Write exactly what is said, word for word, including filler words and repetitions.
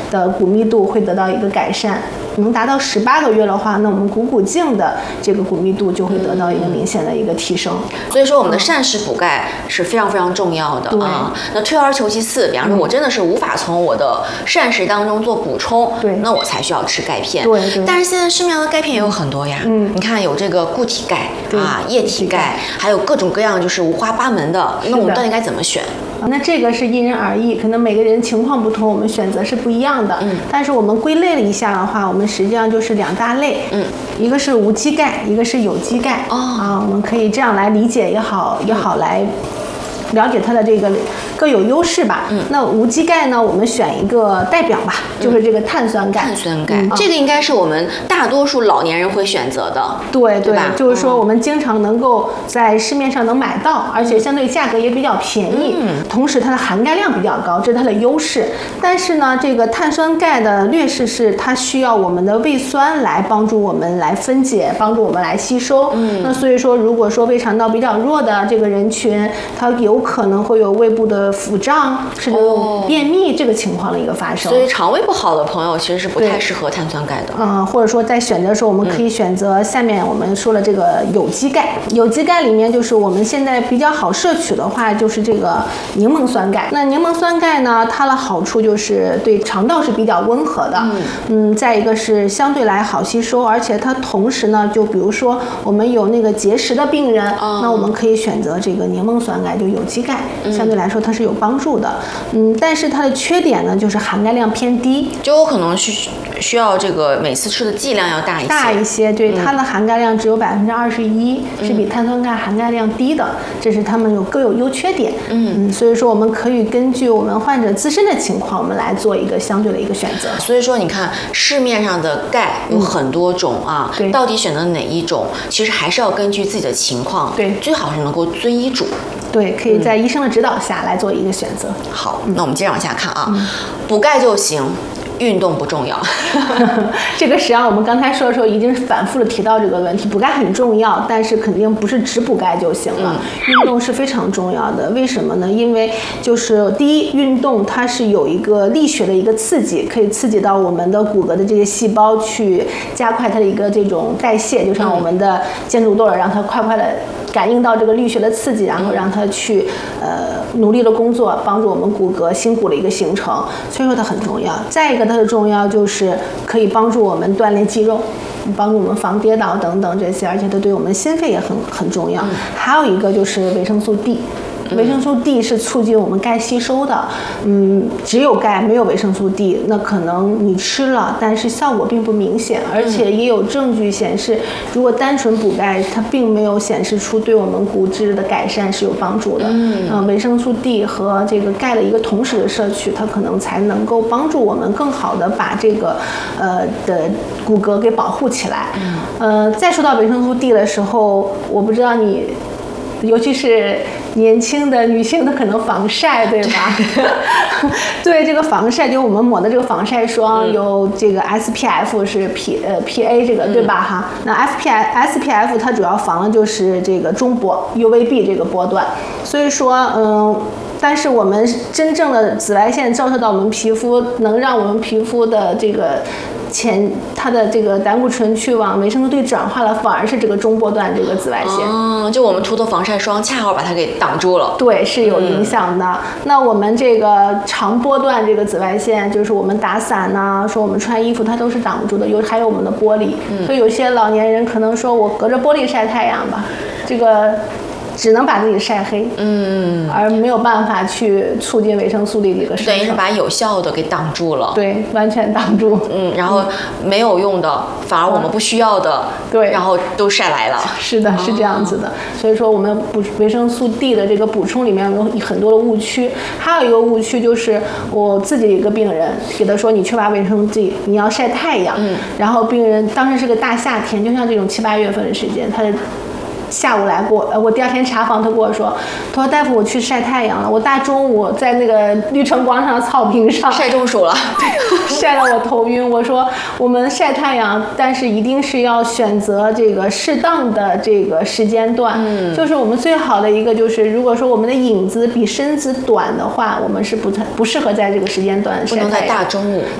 的骨密度会得到一个改善。能达到十八个月的话，那我们股骨颈的这个骨密度就会得到一个明显的一个提升。 所以说，我们的膳食补钙是非常非常重要的啊。那退而求其次，比方说，我真的是无法从我的膳食当中做补充， 对， 那我才需要吃钙片。 对对。 但是现在市面上的钙片也有很多呀， 嗯， 你看有这个固体钙啊、液体钙，还有各种各样就是五花八门的。那我们到底该怎么选？ 那这个是因人而异，可能每个人情况不同，我们选择是不一样的。嗯，但是我们归类了一下的话，我们实际上就是两大类。嗯，一个是无机钙，一个是有机钙。哦，啊，我们可以这样来理解也好，也好来了解它的这个各有优势吧。嗯，那无机钙呢，我们选一个代表吧，就是这个碳酸钙。 碳酸钙，嗯、这个应该是我们大多数老年人会选择的。 对对， 对吧？ 就是说我们经常能够在市面上能买到，而且相对价格也比较便宜，嗯，同时它的含钙量比较高，这是它的优势。但是呢，这个碳酸钙的劣势是它需要我们的胃酸来帮助我们来分解，帮助我们来吸收。嗯，那所以说，如果说胃肠道比较弱的这个人群，他有可能会有胃部的腹胀，甚至有便秘这个情况的一个发生。 所以肠胃不好的朋友其实是不太适合碳酸钙的。 嗯，或者说在选择的时候，我们可以选择下面我们说了这个有机钙。有机钙里面就是我们现在比较好摄取的话，就是这个柠檬酸钙。那柠檬酸钙呢，它的好处就是对肠道是比较温和的。嗯, 嗯再一个是相对来好吸收，而且它同时呢，就比如说我们有那个结石的病人，嗯、那我们可以选择这个柠檬酸钙，就有机钙，相对来说它是有帮助的。嗯，但是它的缺点呢，就是含钙量偏低， 就有可能需需要这个每次吃的剂量要大一些， 大一些。对，它的含钙量只有百分之二十一，是比碳酸钙含钙量低的，这是它们有各有优缺点。嗯嗯，所以说我们可以根据我们患者自身的情况，我们来做一个相对的一个选择。 所以说，你看市面上的钙有很多种啊， 对， 到底选择哪一种，其实还是要根据自己的情况， 对， 最好是能够遵医嘱。 对，可以在医生的指导下来做一个选择。 嗯、好，那我们接着往下看啊，嗯、补钙就行。运动不重要， 这个实际上我们刚才说的时候已经反复的提到这个问题，补钙很重要，但是肯定不是只补钙就行了，嗯、运动是非常重要的。为什么呢？因为就是第一，运动它是有一个力学的一个刺激，可以刺激到我们的骨骼的这些细胞去加快它的一个这种代谢，就像我们的肩胛窦，让它快快的感应到这个力学的刺激，然后让它去呃努力的工作，帮助我们骨骼新骨的一个形成，所以说它很重要。再一个，它的重要就是可以帮助我们锻炼肌肉，帮助我们防跌倒等等这些，而且它对我们心肺也很很重要。嗯、还有一个就是维生素 D。维生素 D 是促进我们钙吸收的，嗯，只有钙没有维生素 D， 那可能你吃了，但是效果并不明显，而且也有证据显示，如果单纯补钙，它并没有显示出对我们骨质的改善是有帮助的。嗯，呃，维生素 D 和这个钙的一个同时的摄取，它可能才能够帮助我们更好的把这个呃的骨骼给保护起来。嗯，呃，再说到维生素 D 的时候，我不知道你。尤其是年轻的女性的可能防晒，对吧？对，这个防晒，就我们抹的这个防晒霜、嗯、有这个 S P F 是 P 呃 P A 这个、嗯、对吧哈？那 S P F S P F 它主要防的就是这个中波 U V B 这个波段，所以说嗯。但是我们真正的紫外线照射到我们皮肤，能让我们皮肤的这个前它的这个胆固醇去往维生素 D 转化了，反而是这个中波段这个紫外线。 哦，就我们涂的防晒霜恰好把它给挡住了。对， 是有影响的。嗯、那我们这个长波段这个紫外线，就是我们打伞呐、啊，说我们穿衣服，它都是挡不住的。有还有我们的玻璃，嗯、所以有些老年人可能说我隔着玻璃晒太阳吧，这个。只能把自己晒黑，嗯，而没有办法去促进维生素 D 的一个生成， 等于是把有效的给挡住了， 对，完全挡住， 嗯，然后没有用的，嗯、反而我们不需要的， 对， 然后都晒来了， 是的，是这样子的。哦、所以说，我们补维生素 D 的这个补充里面有很多的误区，还有一个误区就是我自己一个病人给他说你缺乏维生素 D， 你要晒太阳，嗯，然后病人当时是个大夏天，就像这种七八月份的时间，他的。下午来过，呃，我第二天查房，他跟我说，他说大夫，我去晒太阳了，我大中午在那个绿城广场的草坪上晒中暑了， 对，晒得我头晕。我说我们晒太阳，但是一定是要选择这个适当的这个时间段，嗯，就是我们最好的一个就是，如果说我们的影子比身子短的话，我们是不太不适合在这个时间段晒太阳， 不能在大中午。